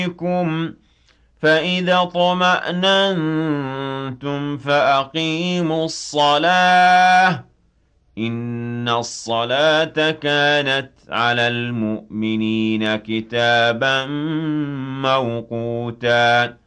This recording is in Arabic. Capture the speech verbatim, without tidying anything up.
بِكُمْ فَإِذَا اطْمَأْنَنتُمْ فَأَقِيمُوا الصَّلَاةَ إِنَّ الصَّلَاةَ كَانَتْ عَلَى الْمُؤْمِنِينَ كِتَابًا مَّوْقُوتًا